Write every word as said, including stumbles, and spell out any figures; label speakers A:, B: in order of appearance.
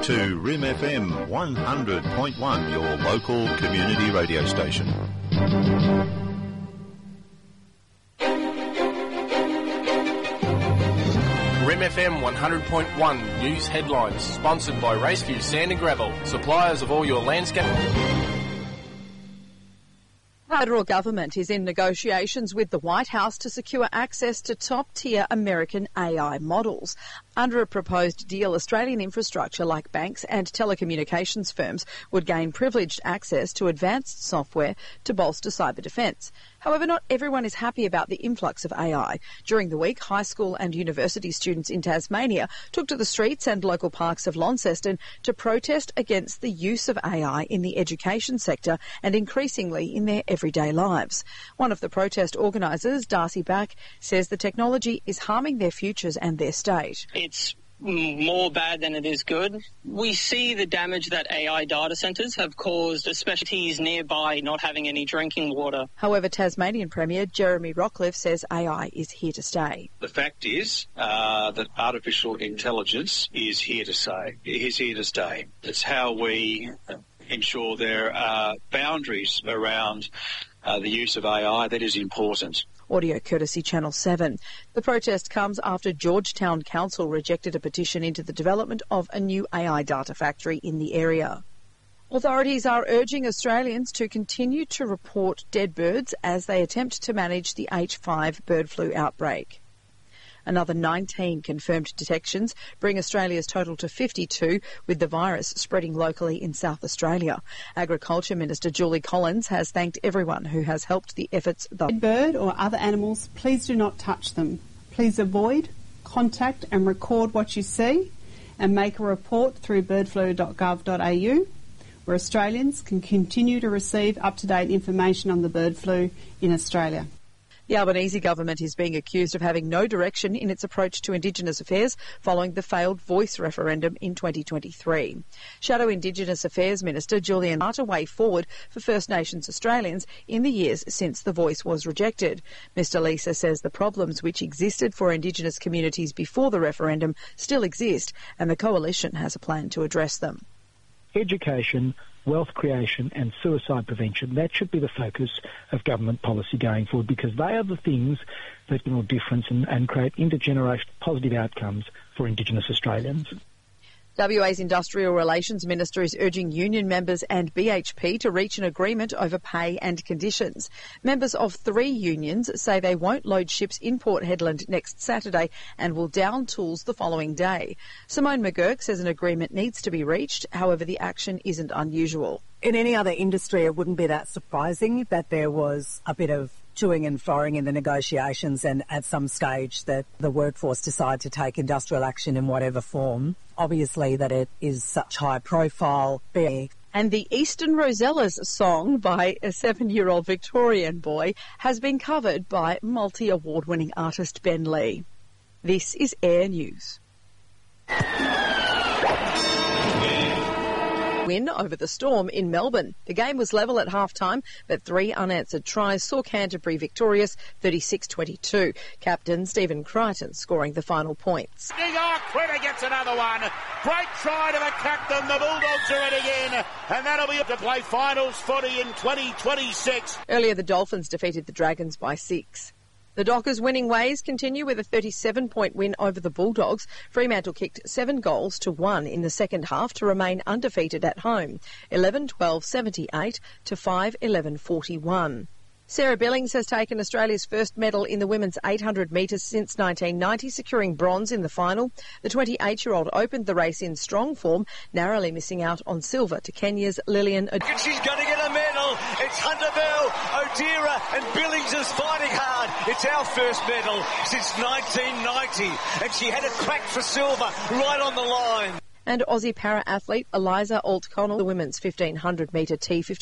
A: to R I M F M one hundred point one, your local community radio station.
B: R I M F M one hundred point one News Headlines, sponsored by Raceview Sand and Gravel, suppliers of all your landscape.
C: The federal government is in negotiations with the White House to secure access to top-tier American A I models. Under a proposed deal, Australian infrastructure like banks and telecommunications firms would gain privileged access to advanced software to bolster cyber defence. However, not everyone is happy about the influx of A I. During the week, high school and university students in Tasmania took to the streets and local parks of Launceston to protest against the use of A I in the education sector and increasingly in their everyday lives. One of the protest organisers, Darcy Back, says the technology is harming their futures and their state.
D: It's more bad than it is good. We see the damage that A I data centres have caused, especially nearby not having any drinking water.
C: However, Tasmanian Premier Jeremy Rockliff says A I is here to stay.
E: The fact is uh, that artificial intelligence is here to stay. It is here to stay. It's how we ensure there are boundaries around uh, the use of A I that is important.
C: Audio courtesy Channel seven. The protest comes after Georgetown Council rejected a petition into the development of a new A I data factory in the area. Authorities are urging Australians to continue to report dead birds as they attempt to manage the H five bird flu outbreak. Another nineteen confirmed detections bring Australia's total to fifty-two, with the virus spreading locally in South Australia. Agriculture Minister Julie Collins has thanked everyone who has helped the efforts. The
F: bird or other animals, please do not touch them. Please avoid, contact and record what you see and make a report through bird flu dot gov dot a u, where Australians can continue to receive up-to-date information on the bird flu in Australia.
C: The Albanese government is being accused of having no direction in its approach to Indigenous affairs following the failed Voice referendum in twenty twenty-three. Shadow Indigenous Affairs Minister Julian Chart a way forward for First Nations Australians in the years since the Voice was rejected. Mister Lisa says the problems which existed for Indigenous communities before the referendum still exist, and the Coalition has a plan to address them.
G: Education, wealth creation and suicide prevention, that should be the focus of government policy going forward, because they are the things that can make a difference and, and create intergenerational positive outcomes for Indigenous Australians.
C: W A's Industrial Relations Minister is urging union members and B H P to reach an agreement over pay and conditions. Members of three unions say they won't load ships in Port Hedland next Saturday and will down tools the following day. Simone McGurk says an agreement needs to be reached, however the action isn't unusual.
H: In any other industry, it wouldn't be that surprising that there was a bit of toing and froing in the negotiations, and at some stage that the workforce decide to take industrial action in whatever form. Obviously that it is such high profile.
C: And the Eastern Rosellas song by a seven-year-old Victorian boy has been covered by multi-award-winning artist Ben Lee. This is Air News. Win over the Storm in Melbourne. The game was level at half-time, but three unanswered tries saw Canterbury victorious thirty-six twenty-two. Captain Stephen Crichton scoring the final points.
I: Oh, Critter gets another one. Great try to the captain. The Bulldogs are in again, and that'll be up to play finals footy in twenty twenty-six.
C: Earlier, the Dolphins defeated the Dragons by six. The Dockers' winning ways continue with a thirty-seven point win over the Bulldogs. Fremantle kicked seven goals to one in the second half to remain undefeated at home, eleven twelve seventy-eight to five eleven forty-one. Sarah Billings has taken Australia's first medal in the women's eight hundred metres since nineteen ninety, securing bronze in the final. The twenty-eight-year-old opened the race in strong form, narrowly missing out on silver to Kenya's Lillian Od-
J: She's going to get a medal. It's Hunter Bell, Odira and Billings is fighting hard. It's our first medal since nineteen ninety, and she had a crack for silver right on the line.
C: And Aussie para-athlete Eliza Alt-Connell, the women's fifteen hundred metre T fifty